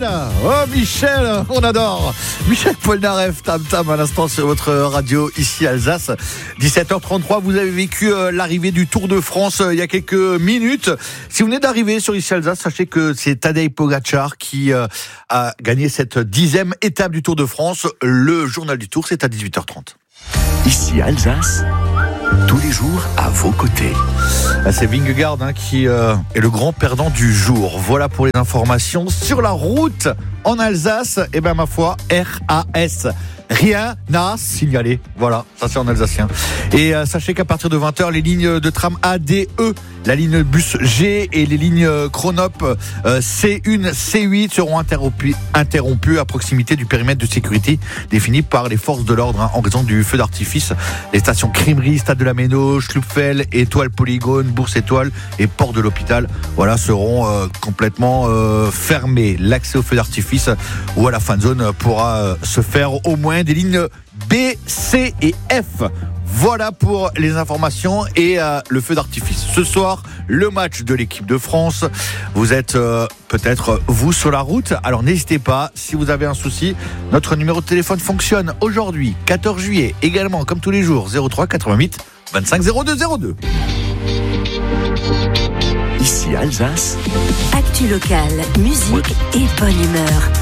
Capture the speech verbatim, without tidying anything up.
Michel. Oh Michel, on adore. Michel Polnareff, Tam Tam à l'instant sur votre radio ici Alsace. dix-sept heures trente-trois, vous avez vécu euh, l'arrivée du Tour de France euh, il y a quelques minutes. Si vous venez d'arriver sur ici Alsace, sachez que c'est Tadej Pogačar qui euh, a gagné cette dixième étape du Tour de France. Le journal du Tour, c'est à dix-huit heures trente. Ici Alsace, tous les jours à vos côtés. C'est Vingegaard hein, qui euh, est le grand perdant du jour. Voilà pour les informations. Sur la route en Alsace, et eh ben ma foi, R A S. Rien n'a signalé. Voilà, ça c'est en alsacien. Et euh, sachez qu'à partir de vingt heures, les lignes de tram A, D, E, la ligne bus G et les lignes Chronop euh, C un, C huit seront interrompues, interrompues à proximité du périmètre de sécurité défini par les forces de l'ordre hein, en raison du feu d'artifice. Les stations Crimery, Stade de la Méno, Schlupfel, Étoile Polygone, Bourse Étoile et Port de l'Hôpital voilà, seront euh, complètement euh, fermés. L'accès au feu d'artifice ou à la fin de zone pourra euh, se faire au moins des lignes B, C et F. Voilà pour les informations et euh, le feu d'artifice. Ce soir, le match de l'équipe de France. Vous êtes euh, peut-être vous sur la route. Alors n'hésitez pas, si vous avez un souci, notre numéro de téléphone fonctionne aujourd'hui, quatorze juillet, également comme tous les jours, zéro trois quatre-vingt-huit vingt-cinq zéro deux zéro deux. Ici Alsace. Actu locale, musique et bonne humeur.